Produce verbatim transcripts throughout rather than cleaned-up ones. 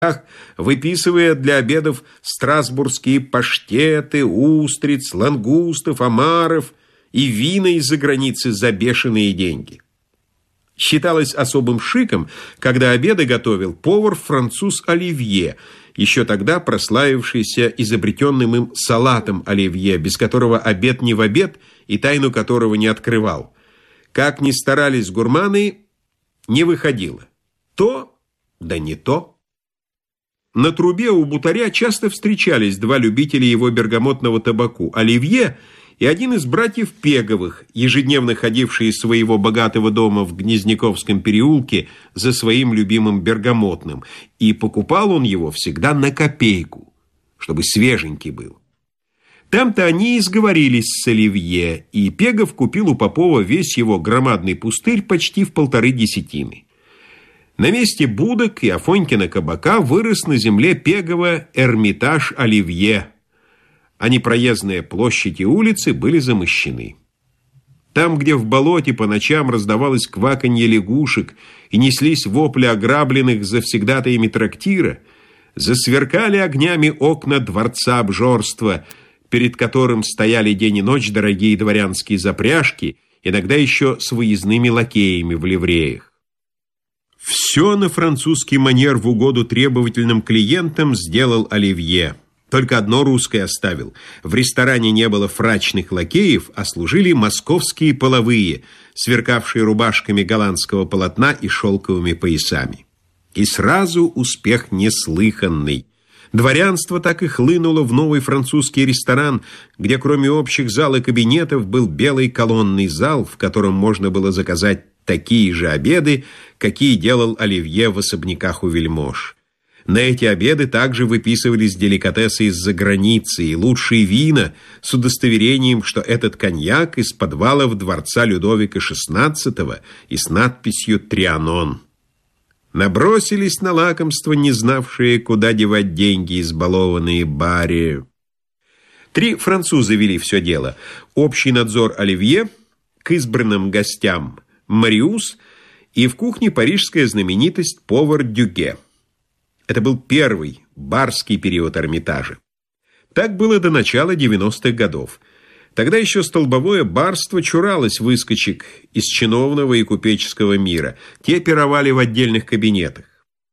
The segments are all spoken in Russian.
выписывая для обедов страсбургские паштеты, устриц, лангустов, омаров и вина из-за границы за бешеные деньги. Считалось особым шиком, когда обеды готовил повар-француз Оливье, еще тогда прославившийся изобретенным им салатом Оливье, без которого обед не в обед и тайну которого не открывал. Как ни старались гурманы, не выходило. То, да не то. На трубе у бутаря часто встречались два любителя его бергамотного табаку – Оливье и один из братьев Пеговых, ежедневно ходивший из своего богатого дома в Гнезняковском переулке за своим любимым бергамотным, и покупал он его всегда на копейку, чтобы свеженький был. Там-то они и сговорились с Оливье, и Пегов купил у Попова весь его громадный пустырь почти в полторы десятины. На месте будок и Афонькина кабака вырос на земле Пегова Эрмитаж Оливье, а непроездная площадь и улицы были замощены. Там, где в болоте по ночам раздавалось кваканье лягушек и неслись вопли ограбленных завсегдатаями трактира, засверкали огнями окна дворца обжорства, перед которым стояли день и ночь дорогие дворянские запряжки, иногда еще с выездными лакеями в ливреях. Все на французский манер в угоду требовательным клиентам сделал Оливье. Только одно русское оставил. В ресторане не было фрачных лакеев, а служили московские половые, сверкавшие рубашками голландского полотна и шелковыми поясами. И сразу успех неслыханный. Дворянство так и хлынуло в новый французский ресторан, где кроме общих зал и кабинетов был белый колонный зал, в котором можно было заказать такие же обеды, какие делал Оливье в особняках у вельмож. На эти обеды также выписывались деликатесы из-за границы и лучшие вина с удостоверением, что этот коньяк из подвалов дворца Людовика шестнадцатого и с надписью «Трианон». Набросились на лакомство, не знавшие, куда девать деньги, избалованные бари. Три француза вели все дело. Общий надзор Оливье, к избранным гостям Мариус и в кухне парижская знаменитость повар Дюге. Это был первый барский период Эрмитажа. Так было до начала девяностых годов. Тогда еще столбовое барство чуралось выскочек из чиновного и купеческого мира. Те пировали в отдельных кабинетах.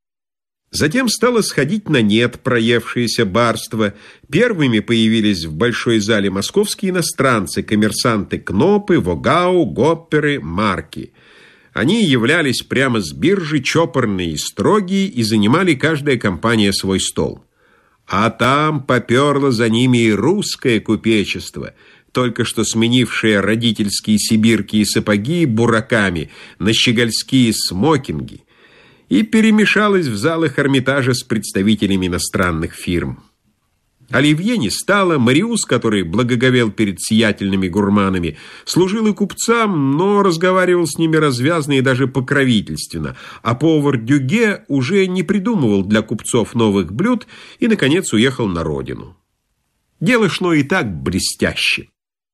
Затем стало сходить на нет проевшееся барство. Первыми появились в большой зале московские иностранцы, коммерсанты Кнопы, Вогау, Гопперы, Марки. Они являлись прямо с биржи, чопорные и строгие, и занимали каждая компания свой стол. А там поперло за ними и русское купечество, только что сменившее родительские сибирки и сапоги бураками на щегольские смокинги, и перемешалось в залах Эрмитажа с представителями иностранных фирм. Оливье не стало, Мариус, который благоговел перед сиятельными гурманами, служил и купцам, но разговаривал с ними развязно и даже покровительственно, а повар Дюге уже не придумывал для купцов новых блюд и, наконец, уехал на родину. Дело шло и так блестяще.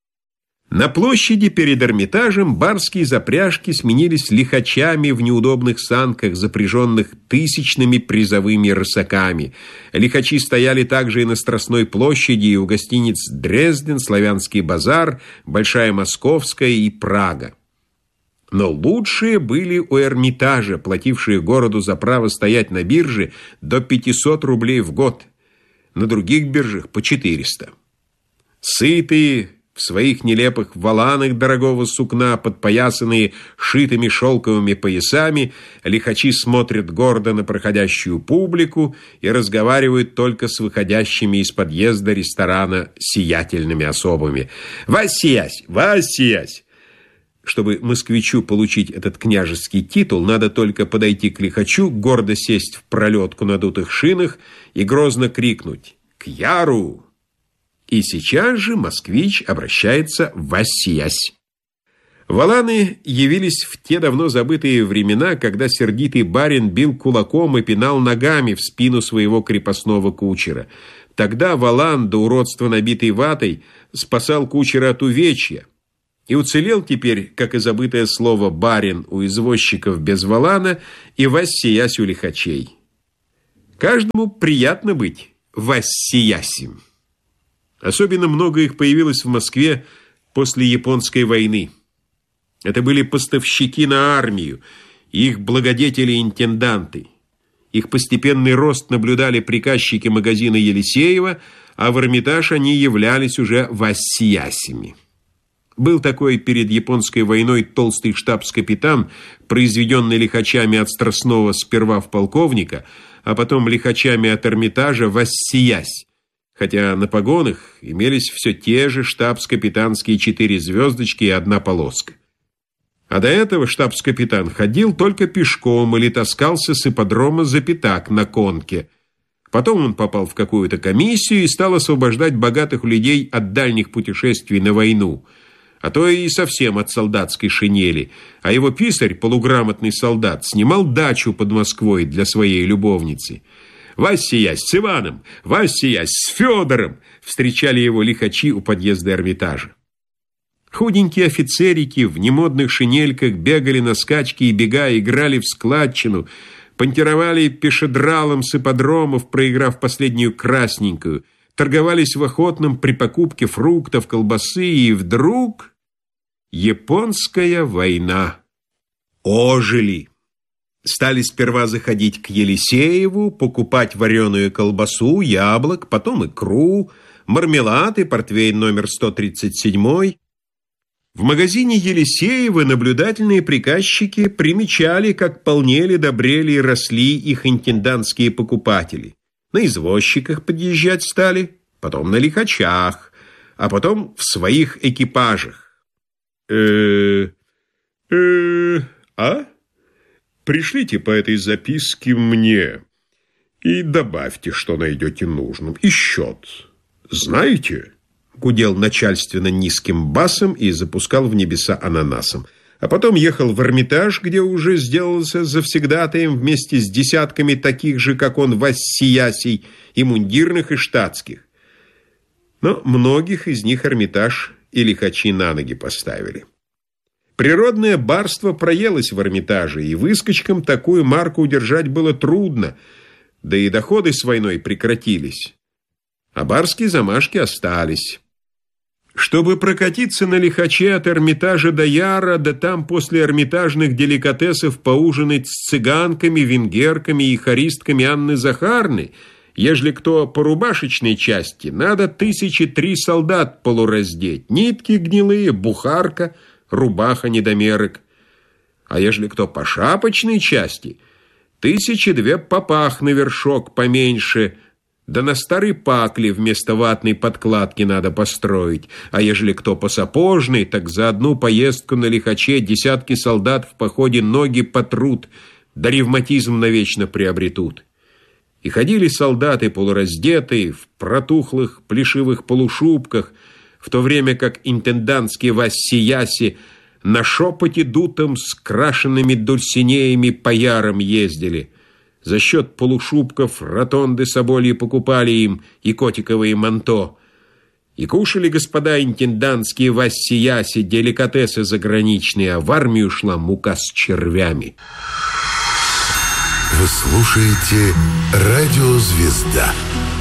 На площади перед Эрмитажем барские запряжки сменились лихачами в неудобных санках, запряженных тысячными призовыми рысаками. Лихачи стояли также и на Страстной площади, и у гостиниц «Дрезден», «Славянский базар», «Большая Московская» и «Прага». Но лучшие были у Эрмитажа, платившие городу за право стоять на бирже до пятисот рублей в год, на других биржах по четыреста. Сытые, в своих нелепых воланах дорогого сукна, подпоясанные шитыми шелковыми поясами, лихачи смотрят гордо на проходящую публику и разговаривают только с выходящими из подъезда ресторана сиятельными особами. «Васиясь! Васиясь!» Чтобы москвичу получить этот княжеский титул, надо только подойти к лихачу, гордо сесть в пролетку на дутых шинах и грозно крикнуть «К яру!» И сейчас же москвич обращается «Васиясь». Воланы явились в те давно забытые времена, когда сердитый барин бил кулаком и пинал ногами в спину своего крепостного кучера. Тогда волан, до уродства набитый ватой, спасал кучера от увечья. И уцелел теперь, как и забытое слово «барин» у извозчиков без волана и «Васиясь» у лихачей. Каждому приятно быть Вассияси. Особенно много их появилось в Москве после Японской войны. Это были поставщики на армию, их благодетели-интенданты. Их постепенный рост наблюдали приказчики магазина Елисеева, а в Эрмитаж они являлись уже вассиясями. Был такой перед Японской войной толстый штабс-капитан, произведенный лихачами от Страстного сперва в полковника, а потом лихачами от Эрмитажа вассиясь, хотя на погонах имелись все те же штабс-капитанские четыре звездочки и одна полоска. А до этого штабс-капитан ходил только пешком или таскался с ипподрома за пятак на конке. Потом он попал в какую-то комиссию и стал освобождать богатых людей от дальних путешествий на войну, а то и совсем от солдатской шинели, а его писарь, полуграмотный солдат, снимал дачу под Москвой для своей любовницы. «Вассиясь с Иваном! Вассиясь с Федором!» встречали его лихачи у подъезда Эрмитажа. Худенькие офицерики в немодных шинельках бегали на скачки и бега, играли в складчину, понтировали пешедралом с ипподромов, проиграв последнюю красненькую, торговались в охотном при покупке фруктов, колбасы, и вдруг Японская война. Ожили. Стали сперва заходить к Елисееву, покупать вареную колбасу, яблок, потом икру, мармелад и портвейн номер сто тридцать семь. В магазине Елисеева наблюдательные приказчики примечали, как полнели, добрели и росли их интендантские покупатели. На извозчиках подъезжать стали, потом на лихачах, а потом в своих экипажах. э э а? Пришлите по этой записке мне и добавьте, что найдете нужным, и счет. Знаете? Гудел начальственно низким басом и запускал в небеса ананасом. А потом ехал в Эрмитаж, где уже сделался завсегдатаем вместе с десятками таких же, как он, вассиясей, и мундирных, и штатских. Но многих из них Эрмитаж и лихачи на ноги поставили. Природное барство проелось в Эрмитаже, и выскочкам такую марку удержать было трудно, да и доходы с войной прекратились. А барские замашки остались. Чтобы прокатиться на лихаче от Эрмитажа до Яра, да там после эрмитажных деликатесов поужинать с цыганками, венгерками и хористками Анны Захарны, ежели кто по рубашечной части, надо тысячи три солдат полураздеть, нитки гнилые, бухарка, рубаха недомерок. А ежели кто по шапочной части, тысячи две попах на вершок поменьше, да на старой пакле вместо ватной подкладки надо построить. А ежели кто по сапожной, так за одну поездку на лихаче десятки солдат в походе ноги потрут, да ревматизм навечно приобретут. И ходили солдаты полураздетые, в протухлых плешивых полушубках, в то время как интендантские вассияси на шепоте дутом с крашенными дульсинеями по ярам ездили. За счет полушубков ротонды собольи покупали им и котиковые манто. И кушали господа интендантские вассияси деликатесы заграничные, а в армию шла мука с червями. Вы слушаете «Радио Звезда».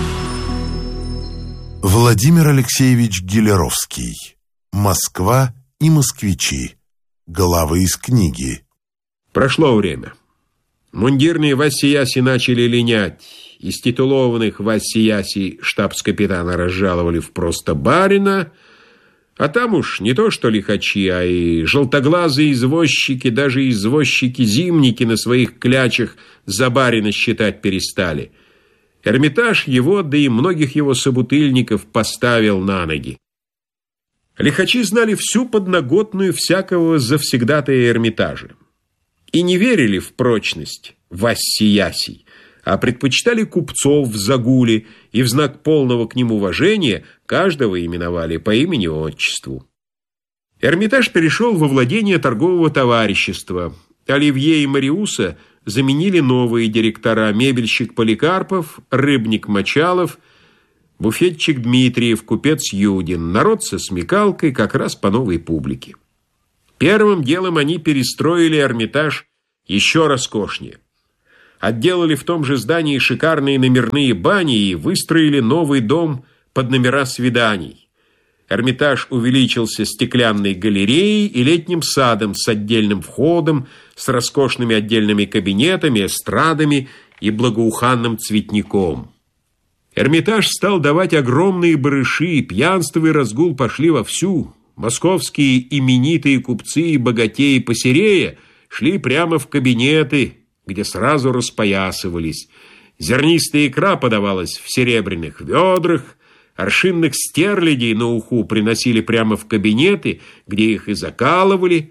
Владимир Алексеевич Гелеровский. «Москва и москвичи». Главы из книги. Прошло время. Мундирные вассияси начали линять. Из титулованных вассияси штабс-капитана разжаловали в просто барина, а там уж не то что лихачи, а и желтоглазые извозчики, даже извозчики-зимники на своих клячах за барина считать перестали. Эрмитаж его, да и многих его собутыльников поставил на ноги. Лихачи знали всю подноготную всякого завсегдатая Эрмитажа и не верили в прочность вассиясей, а предпочитали купцов в загуле и в знак полного к ним уважения каждого именовали по имени-отчеству. Эрмитаж перешел во владение торгового товарищества. Оливье и Мариуса заменили новые директора: мебельщик Поликарпов, рыбник Мочалов, буфетчик Дмитриев, купец Юдин. Народ со смекалкой как раз по новой публике. Первым делом они перестроили Эрмитаж еще роскошнее. Отделали в том же здании шикарные номерные бани и выстроили новый дом под номера свиданий. Эрмитаж увеличился стеклянной галереей и летним садом с отдельным входом, с роскошными отдельными кабинетами, эстрадами и благоуханным цветником. Эрмитаж стал давать огромные барыши, пьянство и разгул пошли вовсю. Московские именитые купцы и богатеи посерея шли прямо в кабинеты, где сразу распоясывались. Зернистая икра подавалась в серебряных ведрах, аршинных стерлядей на уху приносили прямо в кабинеты, где их и закалывали,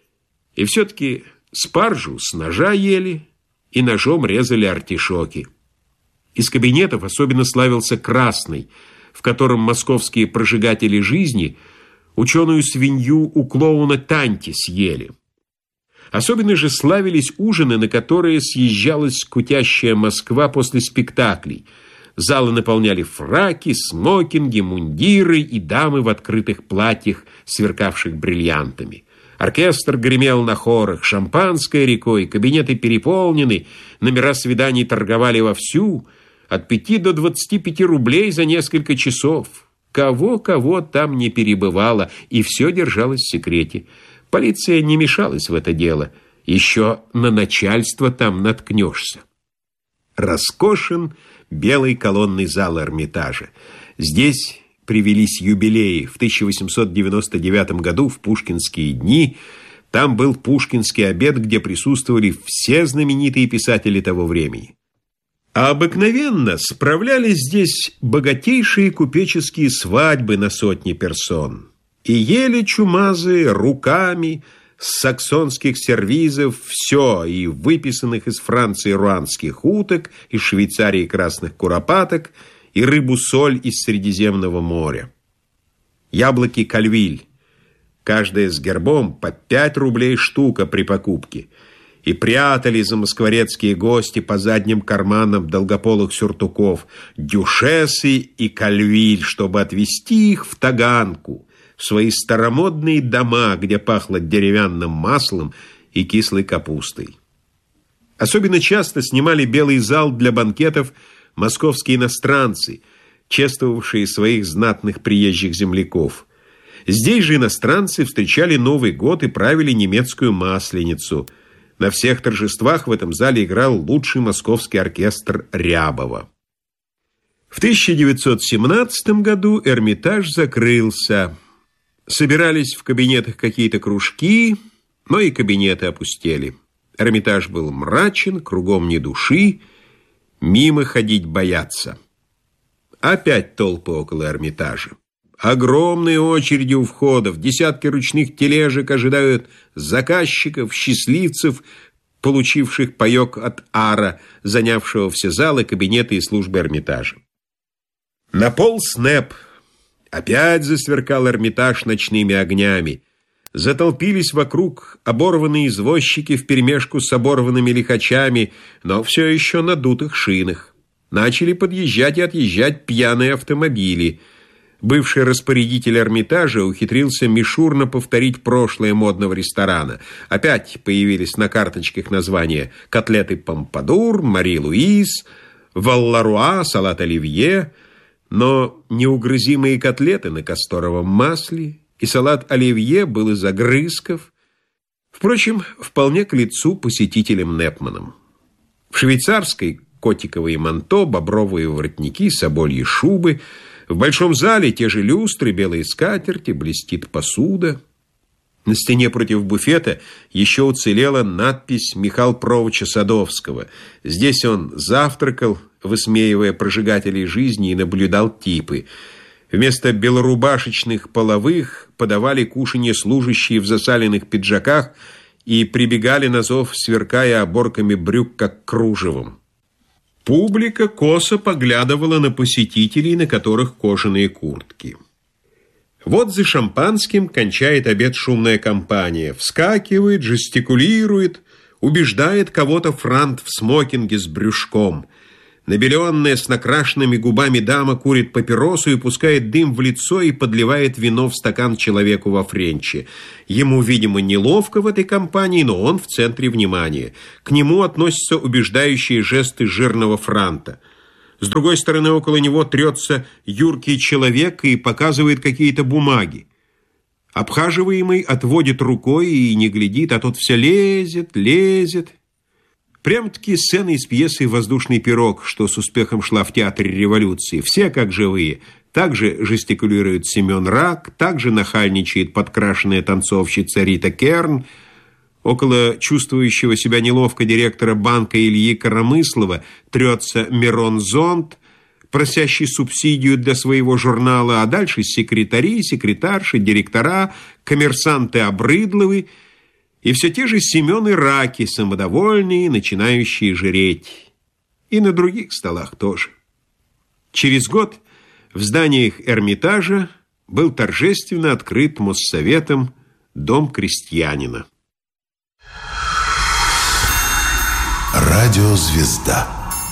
и все-таки спаржу с ножа ели и ножом резали артишоки. Из кабинетов особенно славился красный, в котором московские прожигатели жизни ученую свинью у клоуна Танти съели. Особенно же славились ужины, на которые съезжалась кутящая Москва после спектаклей. Залы наполняли фраки, смокинги, мундиры и дамы в открытых платьях, сверкавших бриллиантами. Оркестр гремел на хорах, шампанское рекой, кабинеты переполнены, номера свиданий торговали вовсю, от пяти до двадцати пяти рублей за несколько часов. Кого-кого там не перебывало, и все держалось в секрете. Полиция не мешалась в это дело. Еще на начальство там наткнешься. Роскошен белый колонный зал Эрмитажа. Здесь привелись юбилеи. В тысяча восемьсот девяносто девятом году, в пушкинские дни, там был пушкинский обед, где присутствовали все знаменитые писатели того времени. А обыкновенно справлялись здесь богатейшие купеческие свадьбы на сотни персон. И ели чумазы руками с саксонских сервизов все, и выписанных из Франции руанских уток, из Швейцарии красных куропаток, и рыбу-соль из Средиземного моря. Яблоки кальвиль, каждое с гербом по пять рублей штука при покупке. И прятали замоскворецкие гости по задним карманам долгополых сюртуков дюшесы и кальвиль, чтобы отвезти их в Таганку, в свои старомодные дома, где пахло деревянным маслом и кислой капустой. Особенно часто снимали белый зал для банкетов московские иностранцы, чествовавшие своих знатных приезжих земляков. Здесь же иностранцы встречали Новый год и правили немецкую масленицу. На всех торжествах в этом зале играл лучший московский оркестр Рябова. В тысяча девятьсот семнадцатом году Эрмитаж закрылся. Собирались в кабинетах какие-то кружки, но и кабинеты опустели. Эрмитаж был мрачен, кругом ни души, мимо ходить боятся. Опять толпы около Эрмитажа. Огромные очереди у входов, десятки ручных тележек ожидают заказчиков, счастливцев, получивших паёк от ара, занявшего все залы, кабинеты и службы Эрмитажа. Наполз НЭП. Опять засверкал Эрмитаж ночными огнями. Затолпились вокруг оборванные извозчики вперемешку с оборванными лихачами, но все еще на дутых шинах. Начали подъезжать и отъезжать пьяные автомобили. Бывший распорядитель Эрмитажа ухитрился мишурно повторить прошлое модного ресторана. Опять появились на карточках названия «Котлеты Помпадур», «Мари-Луис», «Валларуа», «Салат Оливье», но неугрызимые котлеты на касторовом масле и салат Оливье был из огрызков. Впрочем, вполне к лицу посетителям Непманам. В швейцарской котиковые манто, бобровые воротники, собольи шубы. В большом зале те же люстры, белые скатерти, блестит посуда. На стене против буфета еще уцелела надпись Михаила Провича Садовского. Здесь он завтракал, высмеивая прожигателей жизни, и наблюдал типы. Вместо белорубашечных половых подавали кушанье служащие в засаленных пиджаках и прибегали на зов, сверкая оборками брюк, как кружевом. Публика косо поглядывала на посетителей, на которых кожаные куртки. Вот за шампанским кончает обед шумная компания. Вскакивает, жестикулирует, убеждает кого-то франт в смокинге с брюшком. Набеленная с накрашенными губами дама курит папиросу и пускает дым в лицо и подливает вино в стакан человеку во френче. Ему, видимо, неловко в этой компании, но он в центре внимания. К нему относятся убеждающие жесты жирного франта. С другой стороны, около него трется юркий человек и показывает какие-то бумаги. Обхаживаемый отводит рукой и не глядит, а тот все лезет, лезет. Прям-таки сцена из пьесы «Воздушный пирог», что с успехом шла в театре революции. Все как живые. Также жестикулирует Семен Рак, также нахальничает подкрашенная танцовщица Рита Керн. Около чувствующего себя неловко директора банка Ильи Коромыслова трется Мирон Зонт, просящий субсидию для своего журнала, а дальше секретари, секретарши, директора, коммерсанты Обрыдловы, и все те же Семен и Раки, самодовольные, начинающие жиреть. И на других столах тоже. Через год в зданиях Эрмитажа был торжественно открыт Моссоветом Дом крестьянина. Радиозвезда.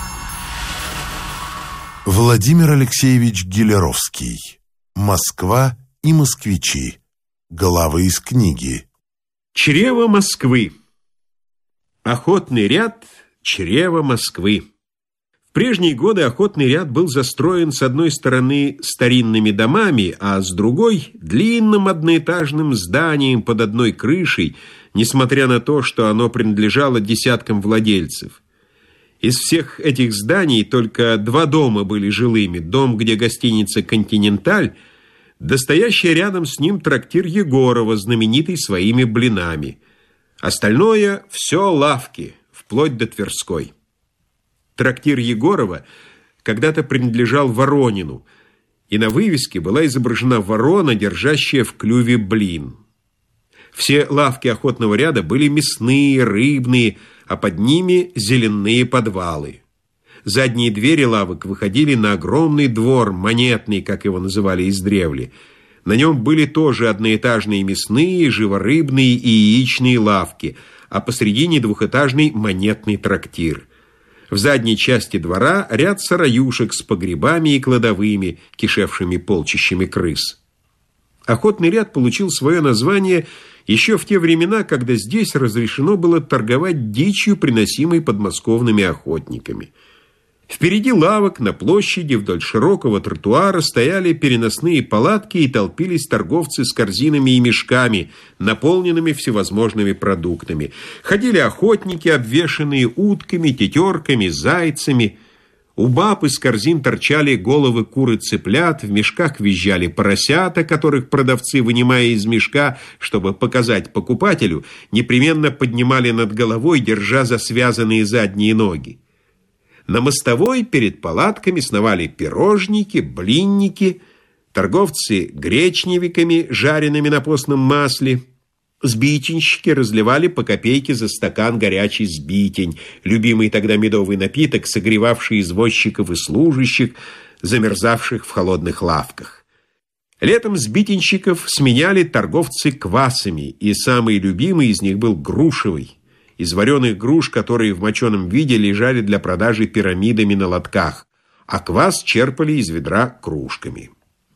Владимир Алексеевич Гелеровский. Москва и москвичи. Главы из книги. Чрево Москвы. Охотный ряд – чрево Москвы. В прежние годы охотный ряд был застроен с одной стороны старинными домами, а с другой – длинным одноэтажным зданием под одной крышей, несмотря на то, что оно принадлежало десяткам владельцев. Из всех этих зданий только два дома были жилыми. Дом, где гостиница «Континенталь», да стоящий рядом с ним трактир Егорова, знаменитый своими блинами. Остальное – все лавки, вплоть до Тверской. Трактир Егорова когда-то принадлежал Воронину, и на вывеске была изображена ворона, держащая в клюве блин. Все лавки охотного ряда были мясные, рыбные, а под ними зеленые подвалы. Задние двери лавок выходили на огромный двор, монетный, как его называли издревле. На нем были тоже одноэтажные мясные, живорыбные и яичные лавки, а посредине двухэтажный монетный трактир. В задней части двора ряд сараюшек с погребами и кладовыми, кишевшими полчищами крыс. Охотный ряд получил свое название еще в те времена, когда здесь разрешено было торговать дичью, приносимой подмосковными охотниками. Впереди лавок на площади вдоль широкого тротуара стояли переносные палатки и толпились торговцы с корзинами и мешками, наполненными всевозможными продуктами. Ходили охотники, обвешанные утками, тетерками, зайцами. У баб из корзин торчали головы кур и цыплят, в мешках визжали поросята, которых продавцы, вынимая из мешка, чтобы показать покупателю, непременно поднимали над головой, держа за связанные задние ноги. На мостовой перед палатками сновали пирожники, блинники, торговцы гречневиками, жареными на постном масле. Сбитенщики разливали по копейке за стакан горячий сбитень, любимый тогда медовый напиток, согревавший извозчиков и служащих, замерзавших в холодных лавках. Летом сбитенщиков сменяли торговцы квасами, и самый любимый из них был грушевый, из вареных груш, которые в моченом виде лежали для продажи пирамидами на лотках, а квас черпали из ведра кружками.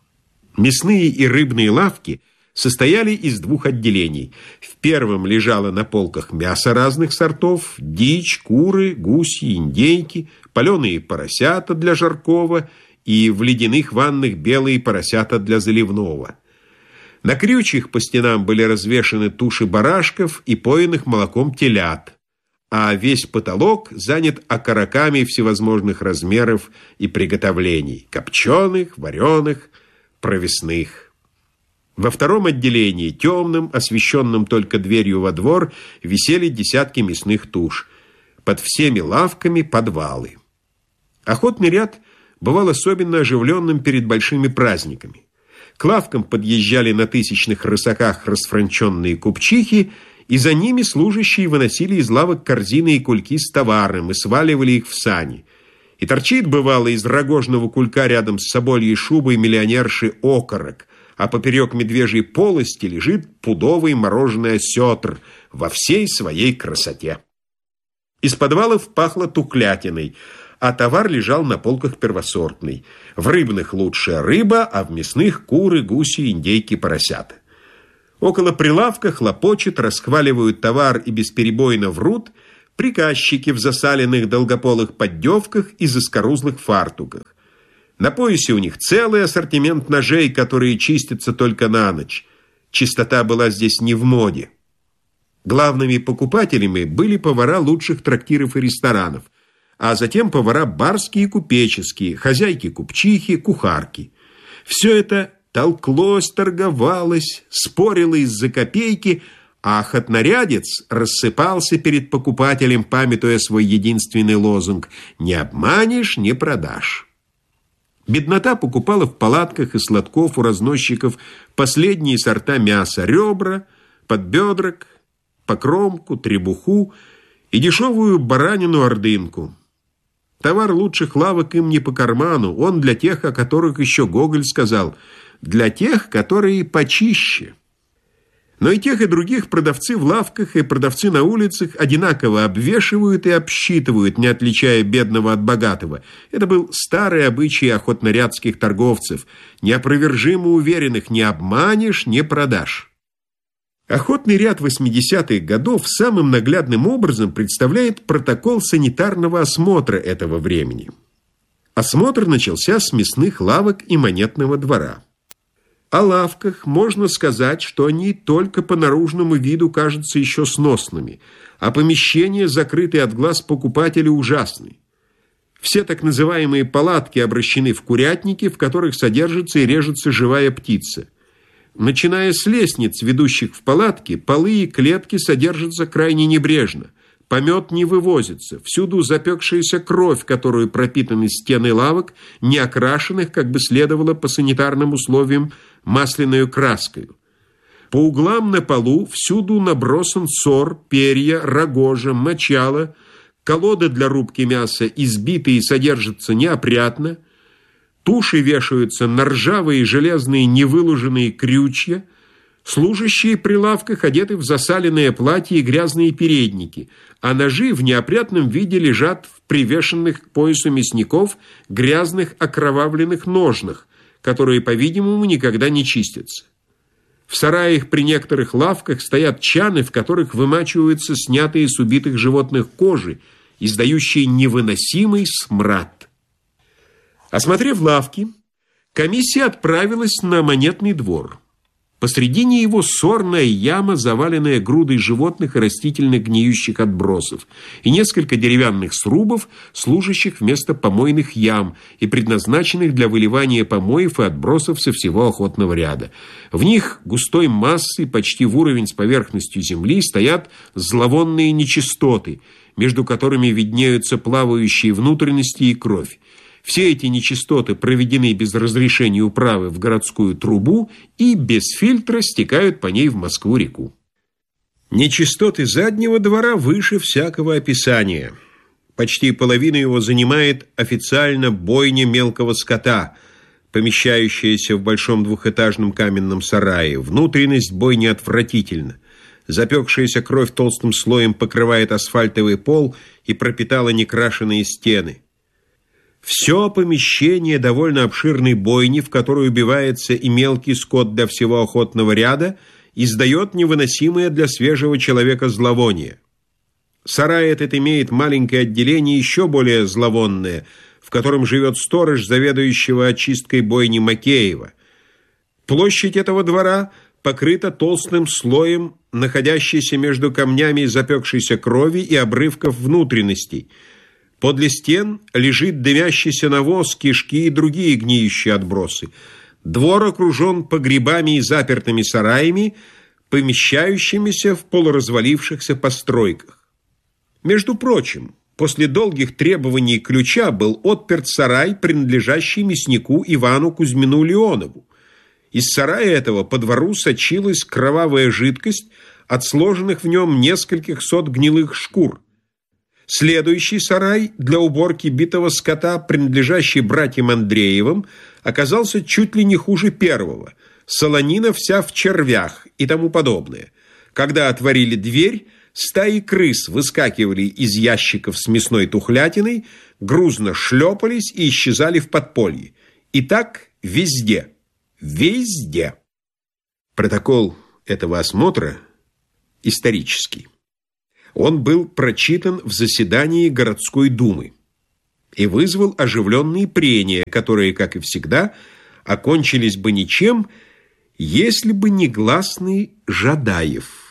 Мясные и рыбные лавки состояли из двух отделений. В первом лежало на полках мясо разных сортов, дичь, куры, гуси, индейки, паленые поросята для жаркого и в ледяных ваннах белые поросята для заливного. На крючьях по стенам были развешаны туши барашков и поенных молоком телят, а весь потолок занят окороками всевозможных размеров и приготовлений – копченых, вареных, провесных. Во втором отделении, темном, освещенном только дверью во двор, висели десятки мясных туш. Под всеми лавками подвалы. Охотный ряд бывал особенно оживленным перед большими праздниками. К лавкам подъезжали на тысячных рысаках расфранченные купчихи, и за ними служащие выносили из лавок корзины и кульки с товаром и сваливали их в сани. И торчит, бывало, из рогожного кулька рядом с собольей шубой миллионерши окорок, а поперек медвежьей полости лежит пудовый мороженый осетр во всей своей красоте. Из подвалов пахло тухлятиной, а товар лежал на полках первосортный. В рыбных лучшая рыба, а в мясных куры, гуси, индейки, поросята. Около прилавка хлопочут, расхваливают товар и бесперебойно врут приказчики в засаленных долгополых поддевках и заскорузлых фартуках. На поясе у них целый ассортимент ножей, которые чистятся только на ночь. Чистота была здесь не в моде. Главными покупателями были повара лучших трактиров и ресторанов, а затем повара барские и купеческие, хозяйки-купчихи, кухарки. Все это толклось, торговалось, спорило из-за копейки, а охотнорядец рассыпался перед покупателем, памятуя свой единственный лозунг «Не обманешь, не продашь». Беднота покупала в палатках и сладков у разносчиков последние сорта мяса: ребра, подбедрок, покромку, требуху и дешевую баранину-ордынку. Товар лучших лавок им не по карману, он для тех, о которых еще Гоголь сказал, для тех, которые почище. Но и тех, и других продавцы в лавках и продавцы на улицах одинаково обвешивают и обсчитывают, не отличая бедного от богатого. Это был старый обычай охотнорядских торговцев, неопровержимо уверенных: не обманешь, не продашь. Охотный ряд восьмидесятых годов самым наглядным образом представляет протокол санитарного осмотра этого времени. Осмотр начался с мясных лавок и монетного двора. О лавках можно сказать, что они только по наружному виду кажутся еще сносными, а помещения, закрытые от глаз покупателя, ужасны. Все так называемые палатки обращены в курятники, в которых содержится и режется живая птица. Начиная с лестниц, ведущих в палатки, полы и клетки содержатся крайне небрежно. Помет не вывозится, всюду запекшаяся кровь, которую пропитаны стены лавок, не окрашенных, как бы следовало по санитарным условиям, масляной краской. По углам на полу всюду набросан сор, перья, рогожа, мочало, колоды для рубки мяса избиты и содержатся неопрятно, туши вешаются на ржавые железные невыложенные крючья, служащие при лавках одеты в засаленное платье и грязные передники, а ножи в неопрятном виде лежат в привешенных к поясу мясников грязных окровавленных ножнах, которые, по-видимому, никогда не чистятся. В сараях при некоторых лавках стоят чаны, в которых вымачиваются снятые с убитых животных кожи, издающие невыносимый смрад. Осмотрев лавки, комиссия отправилась на монетный двор. Посредине его сорная яма, заваленная грудой животных и растительных гниющих отбросов, и несколько деревянных срубов, служащих вместо помойных ям и предназначенных для выливания помоев и отбросов со всего охотного ряда. В них густой массой, почти в уровень с поверхностью земли, стоят зловонные нечистоты, между которыми виднеются плавающие внутренности и кровь. Все эти нечистоты проведены без разрешения управы в городскую трубу и без фильтра стекают по ней в Москву-реку. Нечистоты заднего двора выше всякого описания. Почти половину его занимает официально бойня мелкого скота, помещающаяся в большом двухэтажном каменном сарае. Внутренность бойни отвратительна. Запекшаяся кровь толстым слоем покрывает асфальтовый пол и пропитала некрашенные стены. Все помещение довольно обширной бойни, в которой убивается и мелкий скот для всего охотного ряда, издает невыносимое для свежего человека зловоние. Сарай этот имеет маленькое отделение, еще более зловонное, в котором живет сторож заведующего очисткой бойни Макеева. Площадь этого двора покрыта толстым слоем, находящейся между камнями запекшейся крови и обрывков внутренностей. Подле стен лежит дымящийся навоз, кишки и другие гниющие отбросы. Двор окружен погребами и запертыми сараями, помещающимися в полуразвалившихся постройках. Между прочим, после долгих требований ключа был отперт сарай, принадлежащий мяснику Ивану Кузьмину Леонову. Из сарая этого по двору сочилась кровавая жидкость от сложенных в нем нескольких сот гнилых шкур. Следующий сарай для уборки битого скота, принадлежащий братьям Андреевым, оказался чуть ли не хуже первого. Солонина вся в червях и тому подобное. Когда отворили дверь, стаи крыс выскакивали из ящиков с мясной тухлятиной, грузно шлепались и исчезали в подполье. И так везде. Везде. Протокол этого осмотра исторический. Он был прочитан в заседании городской думы и вызвал оживленные прения, которые, как и всегда, окончились бы ничем, если бы не гласный Жадаев.